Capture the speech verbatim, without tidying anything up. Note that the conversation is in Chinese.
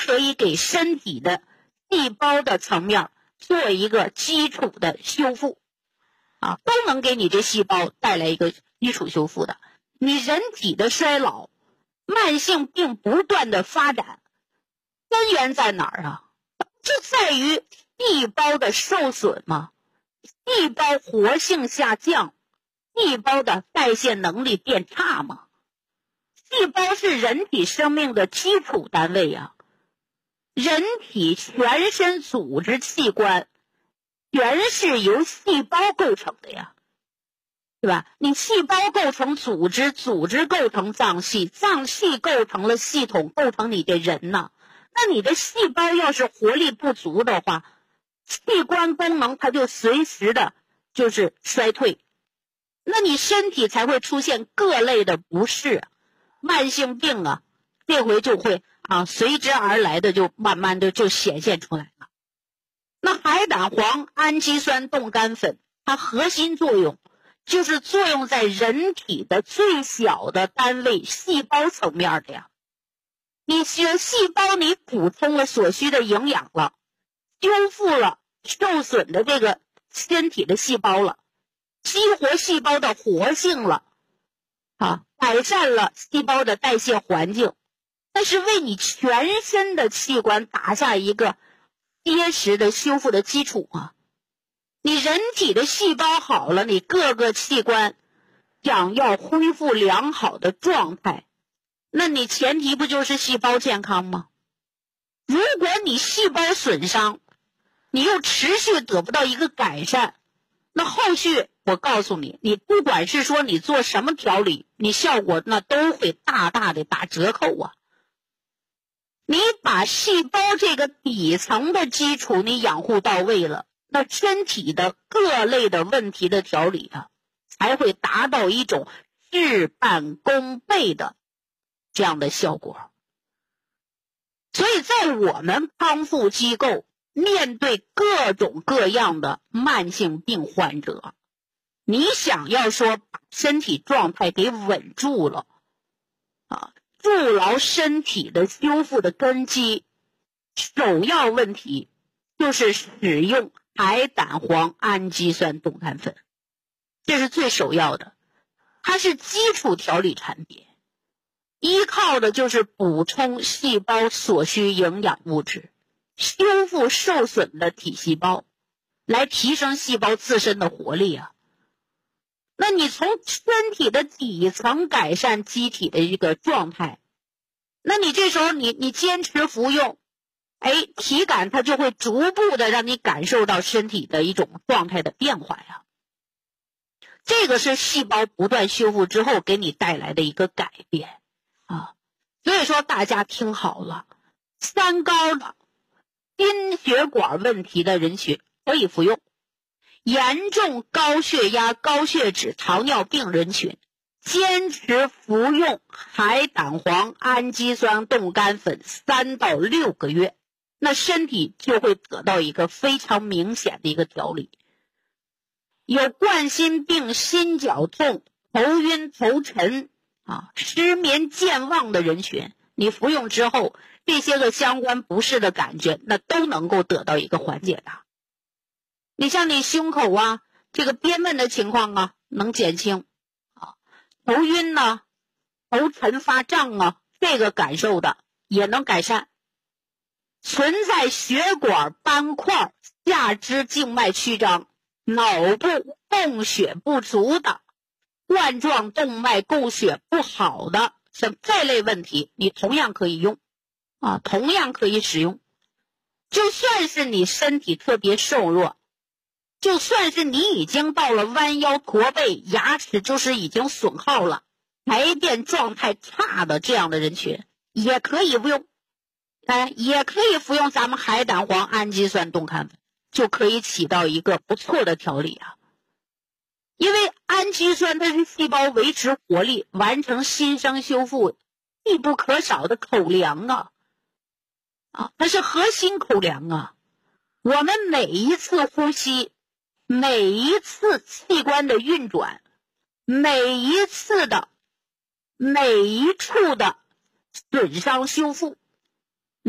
可以给身体的细胞的层面做一个基础的修复啊，都能给你这细胞带来一个基础修复的。你人体的衰老、慢性病不断的发展，根源在哪儿啊？就在于细胞的受损嘛，细胞活性下降，细胞的代谢能力变差嘛。细胞是人体生命的基础单位啊，人体全身组织器官全是由细胞构成的呀，对吧？你细胞构成组织，组织构成脏器，脏器构成了系统，构成你的人呢。那你的细胞要是活力不足的话，器官功能它就随时的就是衰退，那你身体才会出现各类的不适，慢性病啊，这回就会啊随之而来的就慢慢的就显现出来了。那海胆黄氨基酸冻干粉，它核心作用就是作用在人体的最小的单位细胞层面的呀。你血细胞你补充了所需的营养了，修复了受损的这个身体的细胞了，激活细胞的活性了啊，改善了细胞的代谢环境，那是为你全身的器官打下一个结实的修复的基础啊。你人体的细胞好了，你各个器官想要恢复良好的状态，那你前提不就是细胞健康吗？如果你细胞损伤，你又持续得不到一个改善，那后续我告诉你，你不管是说你做什么调理，你效果那都会大大的打折扣啊。你把细胞这个底层的基础你养护到位了，那身体的各类的问题的调理啊，才会达到一种事半功倍的这样的效果。所以在我们康复机构面对各种各样的慢性病患者，你想要说把身体状态给稳住了啊，筑牢身体的修复的根基，首要问题就是使用海胆黄氨基酸冻干粉，这是最首要的，它是基础调理产品，依靠的就是补充细胞所需营养物质，修复受损的体细胞，来提升细胞自身的活力啊。那你从身体的底层改善机体的一个状态，那你这时候你你坚持服用，哎，体感它就会逐步的让你感受到身体的一种状态的变化呀。这个是细胞不断修复之后给你带来的一个改变啊。所以说大家听好了，三高的心血管问题的人群可以服用，严重高血压、高血脂、糖尿病人群坚持服用海胆黄氨基酸冻干粉三到六个月，那身体就会得到一个非常明显的一个调理。有冠心病、心绞痛、头晕头沉啊、失眠健忘的人群，你服用之后，这些个相关不适的感觉那都能够得到一个缓解的。你像你胸口啊这个憋闷的情况啊能减轻啊，头晕呢、头沉发胀啊，这个感受的也能改善。存在血管斑块、下肢静脉曲张、脑部供血不足的、冠状动脉供血不好的，像这类问题你同样可以用啊，同样可以使用。就算是你身体特别瘦弱，就算是你已经到了弯腰驼背，牙齿就是已经损耗了，排便状态差的这样的人群也可以不用，哎，也可以服用咱们海胆黄氨基酸冻干粉，就可以起到一个不错的调理啊。因为氨基酸它是细胞维持活力、完成新生修复必不可少的口粮啊，啊，它是核心口粮啊。我们每一次呼吸，每一次器官的运转，每一次的每一处的损伤修复，